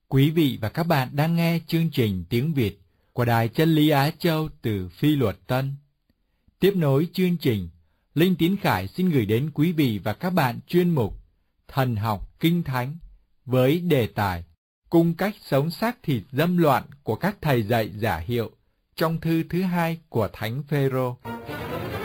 Quý vị và các bạn đang nghe chương trình tiếng Việt của Đài Chân Lý Á Châu từ Phi Luật Tân. Tiếp nối chương trình, Linh Tín Khải xin gửi đến quý vị và các bạn chuyên mục Thần học Kinh Thánh với đề tài Cung cách sống xác thịt dâm loạn của các thầy dạy giả hiệu trong thư thứ 2 của Thánh Phêrô.